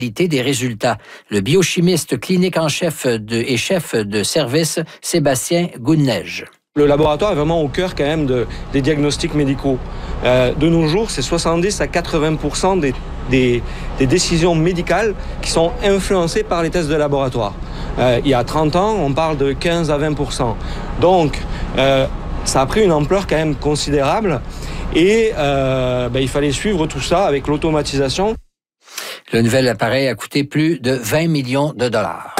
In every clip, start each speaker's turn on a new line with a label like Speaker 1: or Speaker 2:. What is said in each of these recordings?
Speaker 1: des résultats. Le biochimiste clinique en chef et chef de service, Sébastien Goudneige.
Speaker 2: Le laboratoire est vraiment au cœur quand même des diagnostics médicaux. De nos jours, c'est 70 à 80% des décisions médicales qui sont influencées par les tests de laboratoire. Il y a 30 ans, on parle de 15 à 20%. Donc, ça a pris une ampleur quand même considérable et il fallait suivre tout ça avec l'automatisation.
Speaker 1: Le nouvel appareil a coûté plus de 20 millions de dollars.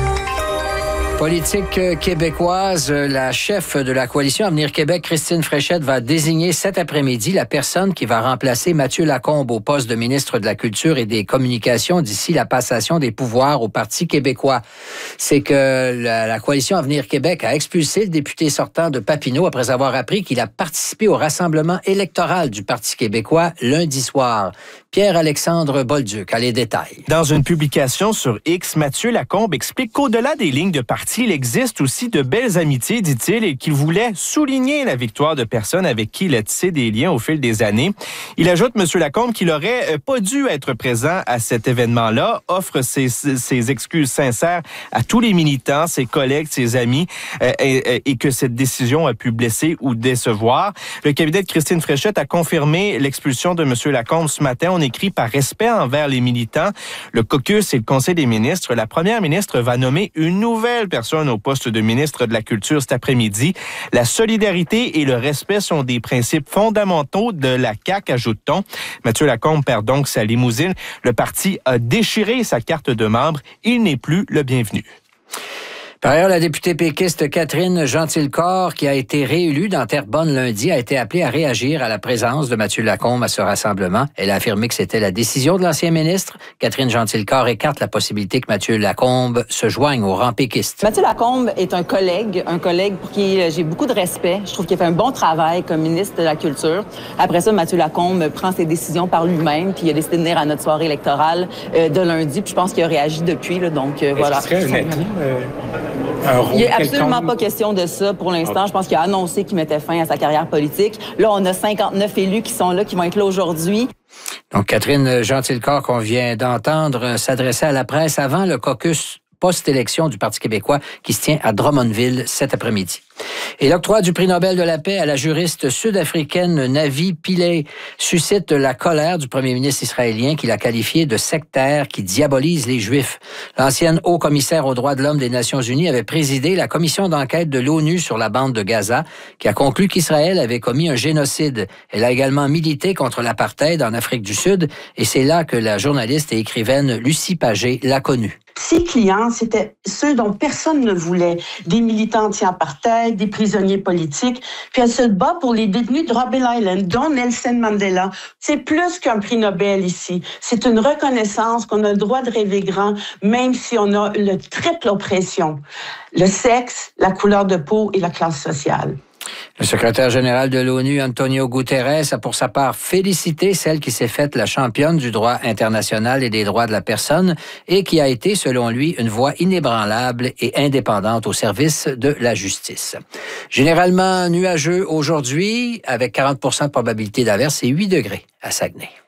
Speaker 1: Politique québécoise, la chef de la coalition Avenir Québec, Christine Fréchette, va désigner cet après-midi la personne qui va remplacer Mathieu Lacombe au poste de ministre de la Culture et des Communications d'ici la passation des pouvoirs au Parti québécois. C'est que la coalition Avenir Québec a expulsé le député sortant de Papineau après avoir appris qu'il a participé au rassemblement électoral du Parti québécois lundi soir. Pierre-Alexandre Bolduc a les détails.
Speaker 3: Dans une publication sur X, Mathieu Lacombe explique qu'au-delà des lignes de parti, il existe aussi de belles amitiés, dit-il, et qu'il voulait souligner la victoire de personnes avec qui il a tissé des liens au fil des années. Il ajoute, M. Lacombe, qu'il n'aurait pas dû être présent à cet événement-là, offre ses excuses sincères à tous les militants, ses collègues, ses amis, et que cette décision a pu blesser ou décevoir. Le cabinet de Christine Fréchette a confirmé l'expulsion de M. Lacombe ce matin. On écrit par respect envers les militants. Le caucus et le Conseil des ministres, la première ministre va nommer une nouvelle personne au poste de ministre de la Culture cet après-midi. La solidarité et le respect sont des principes fondamentaux de la CAQ, ajoute-t-on. Mathieu Lacombe perd donc sa limousine. Le parti a déchiré sa carte de membre. Il n'est plus le bienvenu.
Speaker 1: Par ailleurs, la députée péquiste Catherine Gentilcore, qui a été réélue dans Terrebonne lundi, a été appelée à réagir à la présence de Mathieu Lacombe à ce rassemblement. Elle a affirmé que c'était la décision de l'ancien ministre. Catherine Gentilcore écarte la possibilité que Mathieu Lacombe se joigne au rang péquiste.
Speaker 4: Mathieu Lacombe est un collègue pour qui j'ai beaucoup de respect. Je trouve qu'il a fait un bon travail comme ministre de la Culture. Après ça, Mathieu Lacombe prend ses décisions par lui-même, puis il a décidé de venir à notre soirée électorale de lundi, puis je pense qu'il a réagi depuis. Là, donc, voilà.
Speaker 5: Ce serait
Speaker 4: il n'est absolument pas question de ça pour l'instant. Je pense qu'il a annoncé qu'il mettait fin à sa carrière politique. Là, on a 59 élus qui sont là, qui vont être là aujourd'hui.
Speaker 1: Donc, Catherine Gentilcore, qu'on vient d'entendre, s'adressait à la presse avant le caucus post-élection du Parti québécois qui se tient à Drummondville cet après-midi. Et l'octroi du prix Nobel de la paix à la juriste sud-africaine Navi Pillay suscite la colère du premier ministre israélien qui l'a qualifié de sectaire qui diabolise les Juifs. L'ancienne haut-commissaire aux droits de l'homme des Nations unies avait présidé la commission d'enquête de l'ONU sur la bande de Gaza qui a conclu qu'Israël avait commis un génocide. Elle a également milité contre l'apartheid en Afrique du Sud et c'est là que la journaliste et écrivaine Lucie Pagé l'a connue.
Speaker 6: Ses clients, c'était ceux dont personne ne voulait, des militants anti-apartheid, des prisonniers politiques. Puis elle se bat pour les détenus de Robben Island, dont Nelson Mandela. C'est plus qu'un prix Nobel ici. C'est une reconnaissance qu'on a le droit de rêver grand, même si on a le triple oppression. Le sexe, la couleur de peau et la classe sociale.
Speaker 1: Le secrétaire général de l'ONU, Antonio Guterres, a pour sa part félicité celle qui s'est faite la championne du droit international et des droits de la personne et qui a été, selon lui, une voix inébranlable et indépendante au service de la justice. Généralement nuageux aujourd'hui, avec 40% de probabilité d'averse et 8 degrés à Saguenay.